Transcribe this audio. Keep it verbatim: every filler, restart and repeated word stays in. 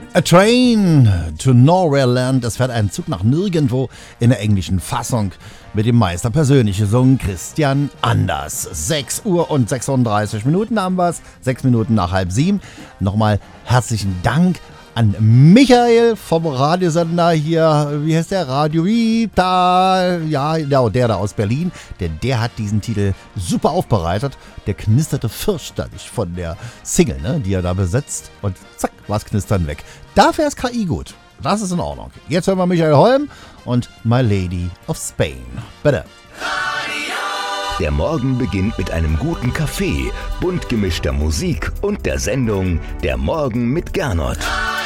A Train to Nowhere Land. Es fährt ein Zug nach nirgendwo in der englischen Fassung mit dem Meister persönlich gesungen Christian Anders. sechs Uhr und sechsunddreißig Minuten haben wir es. sechs Minuten nach halb sieben. Nochmal herzlichen Dank an Michael vom Radiosender hier, wie heißt der? Radio Vita. Ja, ja, der da aus Berlin. Der, der hat diesen Titel super aufbereitet. Der knisterte fürchterlich von der Single, ne, die er da besetzt. Und zack, war das Knistern weg. Dafür ist K I gut. Das ist in Ordnung. Jetzt hören wir Michael Holm und My Lady of Spain. Bitte. Der Morgen beginnt mit einem guten Kaffee, bunt gemischter Musik und der Sendung Der Morgen mit Gernot.